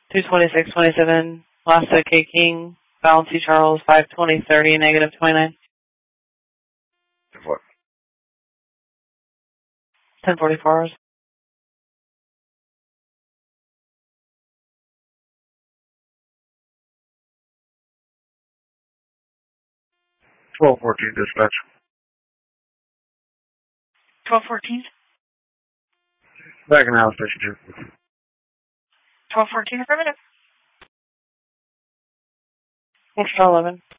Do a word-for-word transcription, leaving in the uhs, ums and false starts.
two twenty-six twenty-seven, Lasta K King, Valency Charles, five twenty thirty, negative twenty-nine. What? ten forty-four hours. twelve fourteen dispatch. twelve fourteen? Back in house station two. twelve fourteen affirmative. Extra eleven.